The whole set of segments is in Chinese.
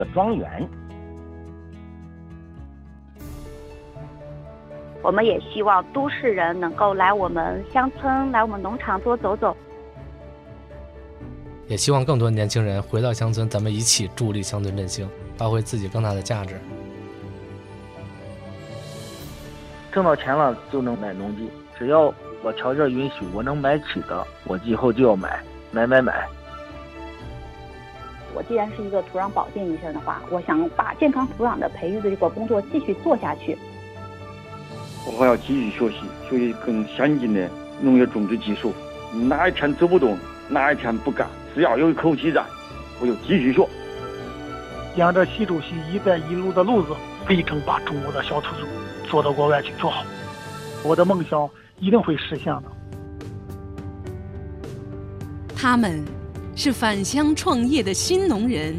庄园。 我们也希望都市人能够来我们乡村，来我们农场多走走。 也希望更多年轻人回到乡村，咱们一起助力乡村振兴，发挥自己更大的价值。 挣到钱了就能买农机，只要我条件允许，我能买起的，我以后就要买。 我既然是一个土壤保健医生的话，我想把健康土壤的培育的这个工作继续做下去。 我还要继续学习更先进的农业种植技术。哪一天走不动，哪一天不干，只要有一口气在，我就继续学。 沿着习主席“一带一路”的路子，力争把中国的小土猪做到国外去做好。我的梦想一定会实现的。 他们是返乡创业的新农人，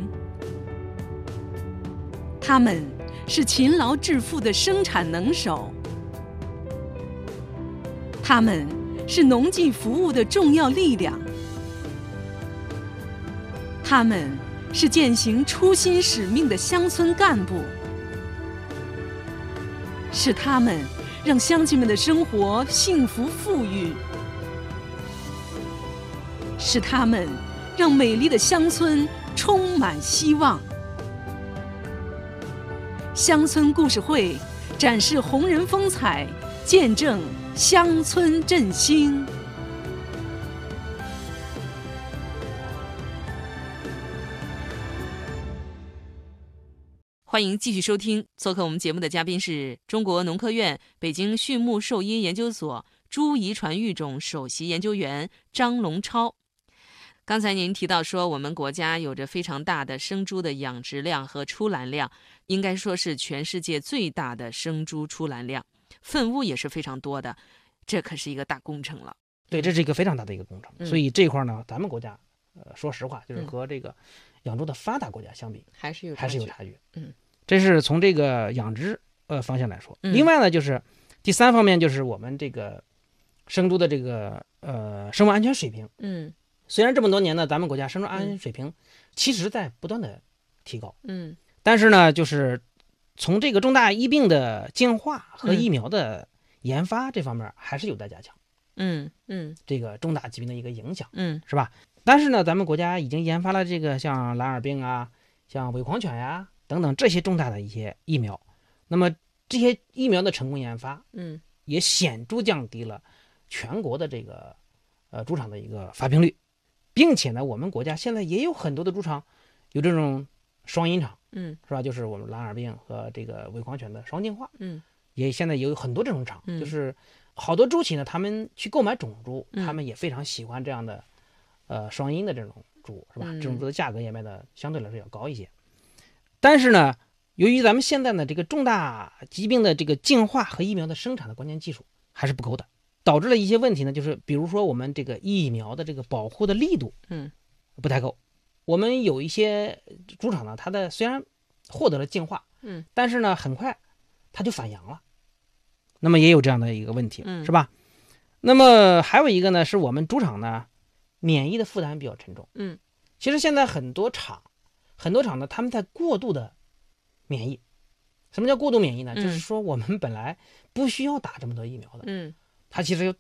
他们是勤劳致富的生产能手，他们是农技服务的重要力量，他们是践行初心使命的乡村干部，是他们让乡亲们的生活幸福富裕，是他们让美丽的乡村充满希望。乡村故事会展示红人风采，见证乡村振兴。欢迎继续收听，做客我们节目的嘉宾是中国农科院北京畜牧兽医研究所猪遗传育种首席研究员张龙超。刚才您提到说，我们国家有着非常大的生猪的养殖量和出栏量，应该说是全世界最大的生猪出栏量，粪污也是非常多的，这可是一个大工程了。 对，这是一个非常大的一个工程。所以这块呢，咱们国家说实话，就是和这个养猪的发达国家相比，还是有差距。这是从这个养殖方向来说。另外呢，就是第三方面，就是我们这个生猪的这个生物安全水平。虽然这么多年呢，咱们国家生物安全水平其实在不断的提高。但是呢，就是从这个重大疫病的净化和疫苗的研发这方面还是有待加强。这个重大疾病的一个影响，是吧？但是呢，咱们国家已经研发了这个像蓝耳病啊、像伪狂犬呀等等这些重大的一些疫苗。那么这些疫苗的成功研发，也显著降低了全国的这个猪场的一个发病率，并且呢，我们国家现在也有很多的猪场有这种双引场，是吧？就是我们蓝耳病和这个伪狂犬的双净化，也现在也有很多这种场，就是好多猪企呢，他们去购买种猪，他们也非常喜欢这样的双因的这种猪，是吧？这种猪的价格也卖的相对来说要高一些。但是呢，由于咱们现在呢这个重大疾病的这个净化和疫苗的生产的关键技术还是不够的，导致了一些问题呢，就是比如说我们这个疫苗的这个保护的力度不太够。我们有一些猪场呢，它的虽然获得了净化，但是呢很快它就反阳了，那么也有这样的一个问题，是吧？那么还有一个呢，是我们猪场呢免疫的负担比较沉重。其实现在很多厂呢，他们在过度的免疫。什么叫过度免疫呢？就是说我们本来不需要打这么多疫苗的，它其实有